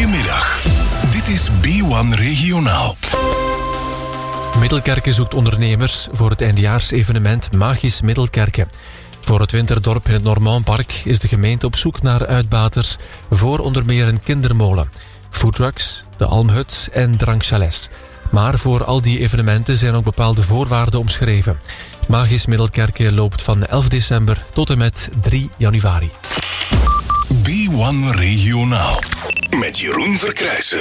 Goedemiddag. Dit is B1 Regionaal. Middelkerke zoekt ondernemers voor het eindejaarsevenement Magisch Middelkerke. Voor het winterdorp in het Normandpark is de gemeente op zoek naar uitbaters voor onder meer een kindermolen, foodtrucks, de Almhut en drankchalets. Maar voor al die evenementen zijn ook bepaalde voorwaarden omschreven. Magisch Middelkerke loopt van 11 december tot en met 3 januari. B1 Regionaal. Met Jeroen Verkrijsen.